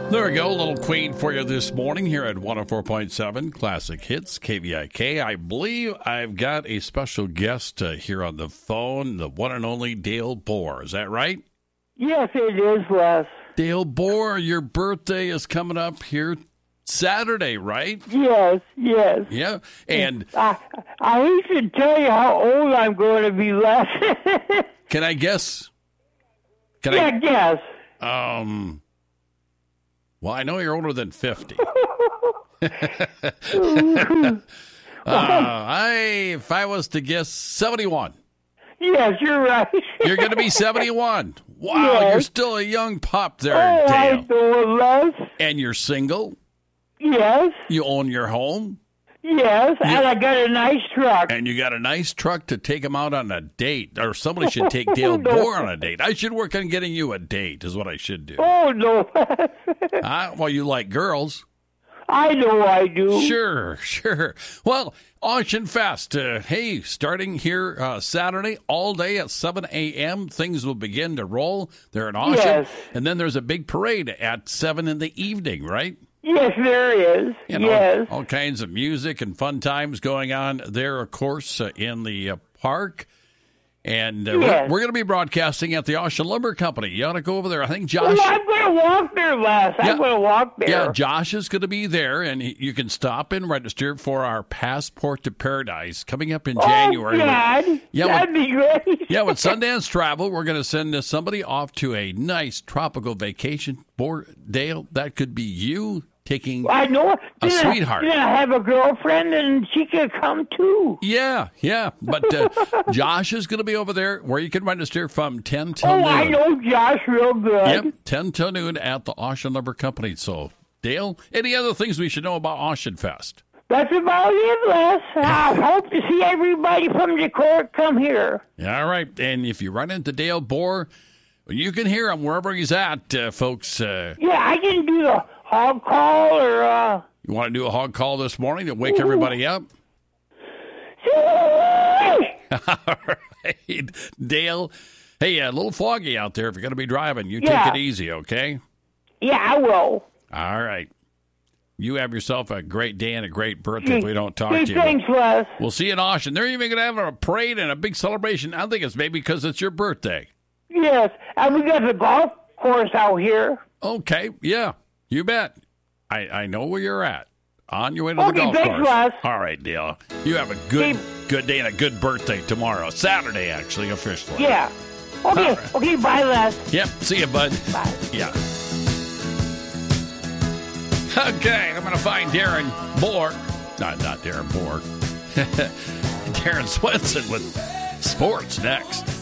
There we go, a little Queen for you this morning here at 104.7 Classic Hits, KVIK. I believe I've got a special guest here on the phone, the one and only Dale Bohr. Is that right? Yes, it is, Les. Dale Bohr, your birthday is coming up here Saturday, right? Yes, yes. Yeah, and I hate to tell you how old I'm going to be, Les. can I guess? Guess. Well, I know you're older than 50. If I was to guess, 71. Yes, you're right. You're going to be 71. Wow, Yes. You're still a young pup there, Oh, I Dale. know, Les. And you're single? Yes, You own your home? yes, and I got a nice truck. And you got a nice truck to take him out on a date. Or somebody should take Dale No. Bohr on a date. I should work on getting you a date is what I should do. Oh, no, Les. Well, you like girls. I know I do. Sure. Well, Auction Fest, hey, starting here Saturday, all day at 7 a.m., things will begin to roll. They're an auction. Yes. And then there's a big parade at 7 in the evening, right? Yes, there is. You know, Yes. all kinds of music and fun times going on there, of course, in the park. And Yes. we're going to be broadcasting at the Auction Lumber Company. You ought to go over there. I think Josh... Oh, I'm going to walk there, Les. I'm going to walk there. Yeah, Josh is going to be there, and you can stop and register for our Passport to Paradise coming up in January. Oh, God. Yeah, That'd be great. Yeah, with Sundance Travel, we're going to send somebody off to a nice tropical vacation. Dale, that could be you taking I know. a sweetheart. Then I have a girlfriend, and she could come too. Yeah. But Josh is going to be over there where you can register from 10 till Oh, noon. I know Josh real good. Yep, 10 till noon at the Auction Lumber Company. So, Dale, any other things we should know about Auction Fest? That's about it, Les. I hope to see everybody from the court come here. All right. And if you run into Dale Bohr, you can hear him wherever he's at, folks. Yeah, I can do the hog call or... You want to do a hog call this morning to wake everybody up? All right. Dale, hey, a little foggy out there. If you're going to be driving, you Yeah. take it easy, okay? Yeah, I will. All right. You have yourself a great day and a great birthday if we don't talk to you. Thanks, Les. We'll see you in Austin. They're even going to have a parade and a big celebration. I think it's maybe because it's your birthday. Yes, and we got the golf course out here. Okay, yeah, you bet. I know where you're at. On your way to the Okay, golf thanks, course. Les. All right, Dale. You have a good day and a good birthday tomorrow. Saturday, actually, officially. Yeah. Okay, right. okay, bye, Les. Yep, see you, bud. Bye. Yeah. Okay, I'm going to find Darren Bohr. Not Darren Bohr. Darren Swenson with sports next.